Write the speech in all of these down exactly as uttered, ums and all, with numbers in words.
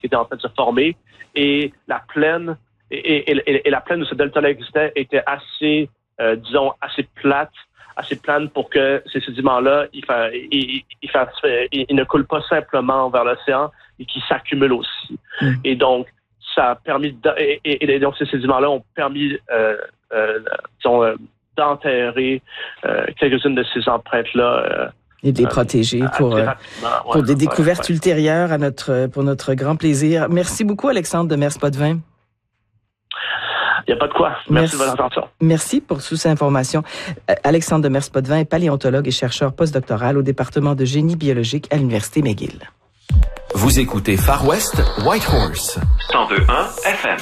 qui était en train de se former et la plaine et, et, et, et la plaine où ce delta-là existait était assez, euh, disons, assez plate, assez plane pour que ces sédiments-là, ils, fa, ils, ils, fassent, ils, ils ne coulent pas simplement vers l'océan et qu'ils s'accumulent aussi. Mm. Et donc, ça a permis, de, et, et, et donc ces sédiments-là ont permis, euh, euh, disons, euh, d'enterrer euh, quelques-unes de ces empreintes-là. Euh, et de les protéger euh, pour, euh, ouais, pour des découvertes ouais, ouais. ultérieures à notre, pour notre grand plaisir. Merci beaucoup, Alexandre Demers-Potvin. Il n'y a pas de quoi. Merci, Merci de votre attention. Merci pour toutes ces informations. Alexandre Demers-Potvin est paléontologue et chercheur postdoctoral au département de génie biologique à l'Université McGill. Vous écoutez Far West Whitehorse. cent deux point un F M.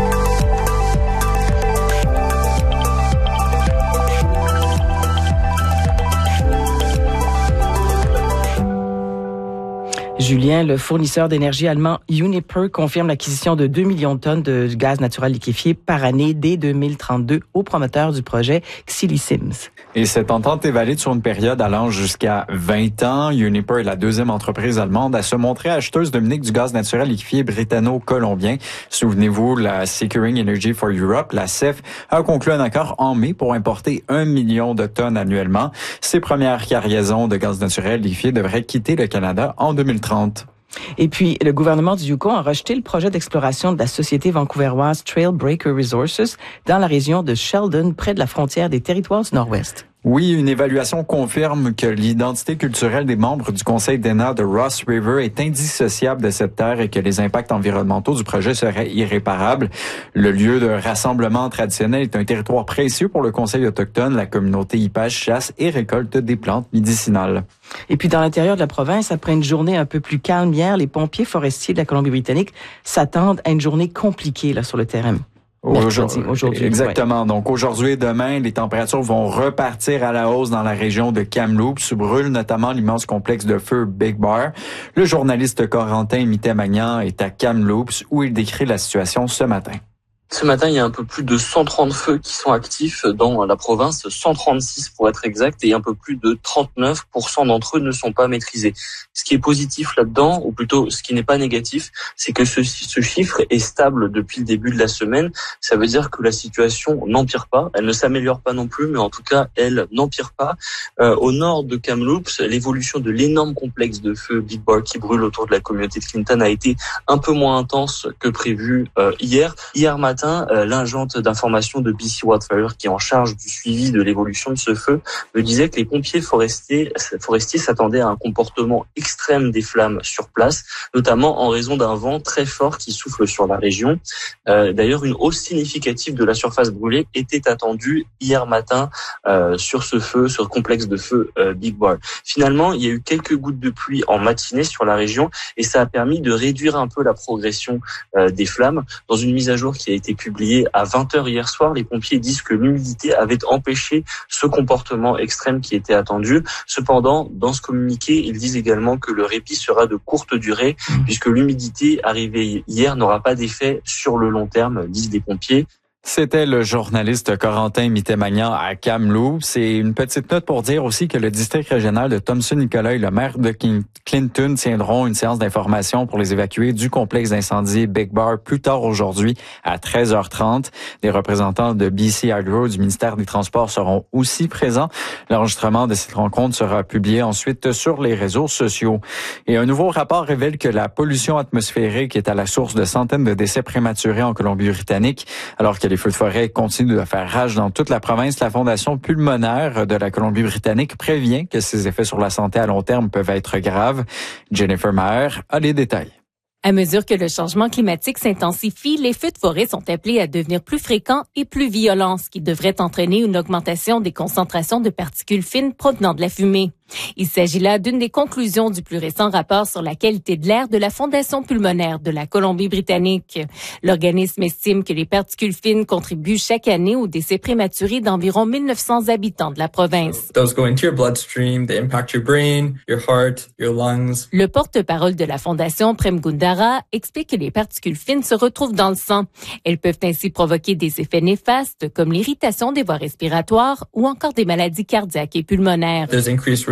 Julien, le fournisseur d'énergie allemand Uniper confirme l'acquisition de deux millions de tonnes de gaz naturel liquéfié par année dès deux mille trente-deux au promoteur du projet Xili-Sims. Et cette entente est valide sur une période allant jusqu'à vingt ans. Uniper est la deuxième entreprise allemande à se montrer acheteuse dominique du gaz naturel liquéfié britanno-colombien. Souvenez-vous, la Securing Energy for Europe, la C E F, a conclu un accord en mai pour importer un million de tonnes annuellement. Ces premières cargaisons de gaz naturel liquéfié devraient quitter le Canada en deux mille trente. Et puis, le gouvernement du Yukon a rejeté le projet d'exploration de la société vancouveroise Trailbreaker Resources dans la région de Sheldon, près de la frontière des territoires du Nord-Ouest. Oui, une évaluation confirme que l'identité culturelle des membres du conseil d'E N A de Ross River est indissociable de cette terre et que les impacts environnementaux du projet seraient irréparables. Le lieu de rassemblement traditionnel est un territoire précieux pour le conseil autochtone. La communauté y pêche, chasse et récolte des plantes médicinales. Et puis, dans l'intérieur de la province, après une journée un peu plus calme hier, les pompiers forestiers de la Colombie-Britannique s'attendent à une journée compliquée là sur le terrain. Mercredi, aujourd'hui. Exactement. Ouais. Donc, aujourd'hui et demain, les températures vont repartir à la hausse dans la région de Kamloops. Brûle notamment l'immense complexe de feu Big Bar. Le journaliste Corentin Mitemagnan est à Kamloops où il décrit la situation ce matin. Ce matin, il y a un peu plus de cent trente feux qui sont actifs dans la province, cent trente-six pour être exact, et un peu plus de trente-neuf pour cent d'entre eux ne sont pas maîtrisés. Ce qui est positif là-dedans, ou plutôt ce qui n'est pas négatif, c'est que ce, ce chiffre est stable depuis le début de la semaine. Ça veut dire que la situation n'empire pas, elle ne s'améliore pas non plus, mais en tout cas, elle n'empire pas. Euh, au nord de Kamloops, l'évolution de l'énorme complexe de feu Big Bar qui brûle autour de la communauté de Clinton a été un peu moins intense que prévu euh, hier. Hier matin, l'agente d'information de B C Wildfire qui est en charge du suivi de l'évolution de ce feu me disait que les pompiers forestiers, forestiers s'attendaient à un comportement extrême des flammes sur place, notamment en raison d'un vent très fort qui souffle sur la région. Euh, d'ailleurs, une hausse significative de la surface brûlée était attendue hier matin euh, sur ce feu, sur le complexe de feu euh, Big Bar. Finalement, il y a eu quelques gouttes de pluie en matinée sur la région et ça a permis de réduire un peu la progression euh, des flammes. Dans une mise à jour qui a été publié à vingt heures hier soir, les pompiers disent que l'humidité avait empêché ce comportement extrême qui était attendu. Cependant, dans ce communiqué, ils disent également que le répit sera de courte durée puisque l'humidité arrivée hier n'aura pas d'effet sur le long terme, disent les pompiers. C'était le journaliste Corentin Mitemagnan à Kamloops. Et une petite note pour dire aussi que le district régional de Thompson-Nicolas et le maire de Clinton tiendront une séance d'information pour les évacuer du complexe d'incendie Big Bar plus tard aujourd'hui à treize heures trente. Des représentants de B C Hydro du ministère des Transports seront aussi présents. L'enregistrement de cette rencontre sera publié ensuite sur les réseaux sociaux. Et un nouveau rapport révèle que la pollution atmosphérique est à la source de centaines de décès prématurés en Colombie-Britannique, alors que les feux de forêt continuent de faire rage dans toute la province. La Fondation pulmonaire de la Colombie-Britannique prévient que ces effets sur la santé à long terme peuvent être graves. Jennifer Maher a les détails. À mesure que le changement climatique s'intensifie, les feux de forêt sont appelés à devenir plus fréquents et plus violents, ce qui devrait entraîner une augmentation des concentrations de particules fines provenant de la fumée. Il s'agit là d'une des conclusions du plus récent rapport sur la qualité de l'air de la Fondation pulmonaire de la Colombie-Britannique. L'organisme estime que les particules fines contribuent chaque année au décès prématuré d'environ mille neuf cents habitants de la province. Those go into your bloodstream, they impact your brain, your heart, your lungs. Le porte-parole de la Fondation, Prem Gundara, explique que les particules fines se retrouvent dans le sang. Elles peuvent ainsi provoquer des effets néfastes comme l'irritation des voies respiratoires ou encore des maladies cardiaques et pulmonaires. There's increased risk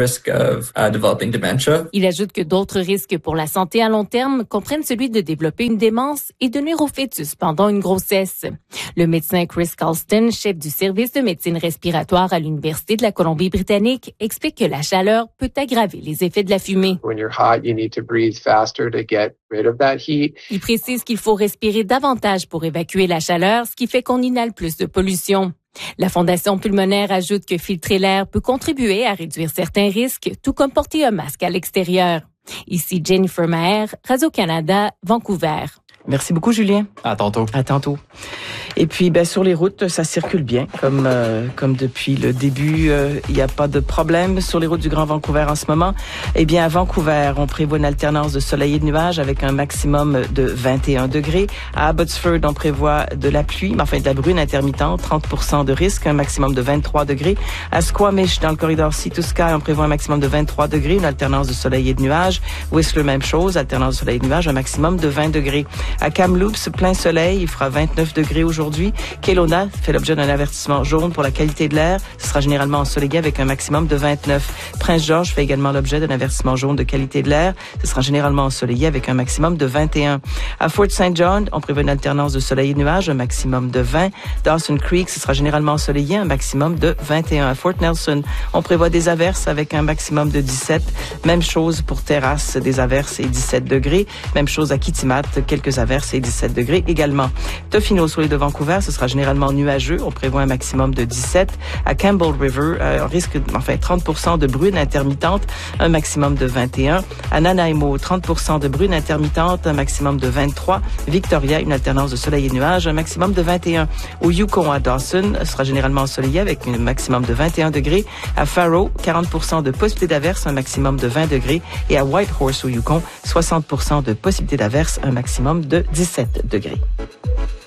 risk of uh, developing dementia. Il ajoute que d'autres risques pour la santé à long terme comprennent celui de développer une démence et de nuire au fœtus pendant une grossesse. Le médecin Chris Colston, chef du service de médecine respiratoire à l'Université de la Colombie-Britannique, explique que la chaleur peut aggraver les effets de la fumée. When you're hot, you need to breathe faster to get rid of that heat. Il précise qu'il faut respirer davantage pour évacuer la chaleur, ce qui fait qu'on inhale plus de pollution. La Fondation pulmonaire ajoute que filtrer l'air peut contribuer à réduire certains risques, tout comme porter un masque à l'extérieur. Ici Jennifer Maher, Radio-Canada, Vancouver. Merci beaucoup, Julien. À tantôt. À tantôt. Et puis, ben, sur les routes, ça circule bien, comme euh, comme depuis le début. Il euh, n'y a pas de problème sur les routes du Grand Vancouver en ce moment. Eh bien, à Vancouver, on prévoit une alternance de soleil et de nuages avec un maximum de vingt et un degrés. À Abbotsford, on prévoit de la pluie, mais enfin de la bruine intermittente, trente pour cent de risque, un maximum de vingt-trois degrés. À Squamish, dans le corridor Sea to Sky, on prévoit un maximum de vingt-trois degrés, une alternance de soleil et de nuages. Whistler, même chose, alternance de soleil et de nuages, un maximum de vingt degrés. À Kamloops, plein soleil, il fera vingt-neuf degrés aujourd'hui. Kelowna fait l'objet d'un avertissement jaune pour la qualité de l'air. Ce sera généralement ensoleillé avec un maximum de vingt-neuf. Prince George fait également l'objet d'un avertissement jaune de qualité de l'air. Ce sera généralement ensoleillé avec un maximum de vingt et un. À Fort Saint John, on prévoit une alternance de soleil et de nuages, un maximum de vingt. Dawson Creek, ce sera généralement ensoleillé, un maximum de vingt et un. À Fort Nelson, on prévoit des averses avec un maximum de dix-sept. Même chose pour Terrace, des averses et dix-sept degrés. Même chose à Kitimat, quelques averses et dix-sept degrés également. Tofino, sur les de Vancouver, ce sera généralement nuageux. On prévoit un maximum de dix-sept. À Campbell River, euh, on risque, enfin, trente pour cent de bruine intermittente, un maximum de vingt et un. À Nanaimo, trente pour cent de bruine intermittente, un maximum de vingt-trois. Victoria, une alternance de soleil et nuages, un maximum de vingt et un. Au Yukon, à Dawson, ce sera généralement ensoleillé avec un maximum de vingt et un degrés. À Faro, quarante pour cent de possibilité d'averse, un maximum de vingt degrés. Et à Whitehorse, au Yukon, soixante pour cent de possibilité d'averse, un maximum de dix-sept degrés.